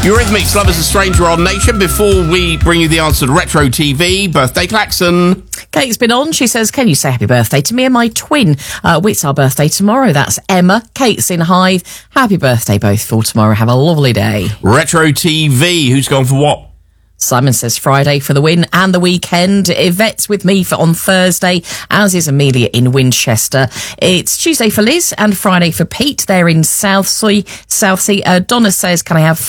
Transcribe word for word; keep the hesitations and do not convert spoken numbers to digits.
Eurythmics, Love is a Stranger on Nation. Before we bring you the answer to Retro T V, birthday klaxon. Kate's been on. She says, can you say happy birthday to me and my twin? Uh, it's our birthday tomorrow. That's Emma. Kate's in Hythe. Happy birthday both for tomorrow. Have a lovely day. Retro T V, who's gone for what? Simon says Friday for the win and the weekend. Yvette's with me for on Thursday, as is Amelia in Winchester. It's Tuesday for Liz and Friday for Pete. They're in Southsea. Southsea. Uh, Donna says, can I have